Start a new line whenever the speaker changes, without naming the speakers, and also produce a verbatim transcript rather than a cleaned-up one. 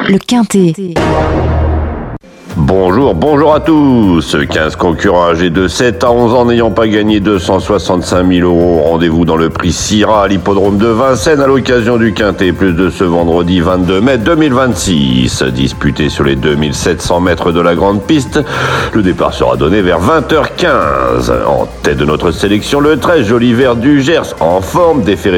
Le Quintet.
Bonjour, bonjour à tous. quinze concurrents âgés de sept à onze ans n'ayant pas gagné deux cent soixante-cinq mille euros. Rendez-vous dans le prix Syrah à l'hippodrome de Vincennes à l'occasion du Quintet Plus de ce vendredi vingt-deux mai deux mille vingt-six. Disputé sur les deux mille sept cents mètres de la grande piste. Le départ sera donné vers vingt heures quinze. En tête de notre sélection, le treize Joli Vert du Gers, en forme, déféré